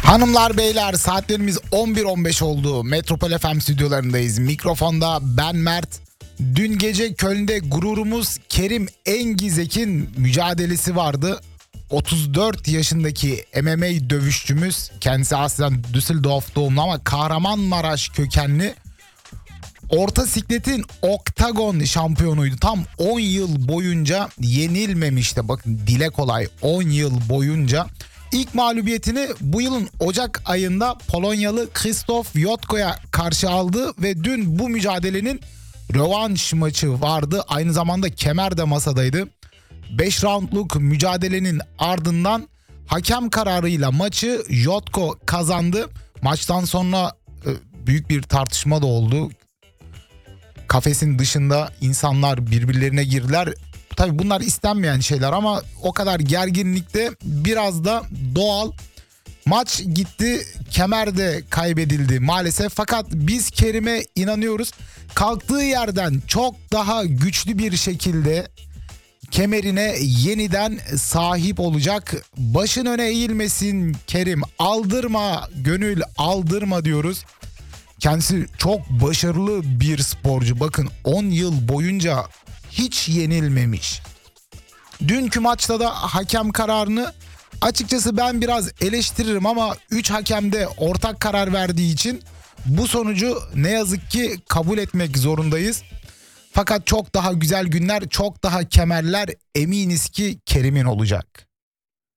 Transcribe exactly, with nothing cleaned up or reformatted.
Hanımlar beyler, saatlerimiz on bir on beş oldu. Metropol F M stüdyolarındayız. Mikrofonda ben Mert. Dün gece Köln'de gururumuz Kerim Engizek'in mücadelesi vardı. otuz dört yaşındaki M M A dövüşçümüz, kendisi aslen Düsseldorf doğumlu ama Kahramanmaraş kökenli, orta sikletin oktagon şampiyonuydu. Tam on yıl boyunca yenilmemişti. Bakın, dile kolay, on yıl boyunca. İlk mağlubiyetini bu yılın Ocak ayında Polonyalı Krzysztof Jotko'ya karşı aldı ve dün bu mücadelenin rövanş maçı vardı. Aynı zamanda kemer de masadaydı. beş roundluk mücadelenin ardından hakem kararıyla maçı Jotko kazandı. Maçtan sonra büyük bir tartışma da oldu. Kafesin dışında insanlar birbirlerine girdiler. Tabii bunlar istenmeyen şeyler ama o kadar gerginlikte biraz da doğal. Maç gitti, kemer de kaybedildi maalesef. Fakat biz Kerim'e inanıyoruz. Kalktığı yerden çok daha güçlü bir şekilde kemerine yeniden sahip olacak. Başın öne eğilmesin Kerim, aldırma gönül, aldırma diyoruz. Kendisi çok başarılı bir sporcu. Bakın, on yıl boyunca hiç yenilmemiş. Dünkü maçta da hakem kararını açıkçası ben biraz eleştiririm ama üç hakem de ortak karar verdiği için bu sonucu ne yazık ki kabul etmek zorundayız. Fakat çok daha güzel günler, çok daha kemerler eminiz ki Kerim'in olacak.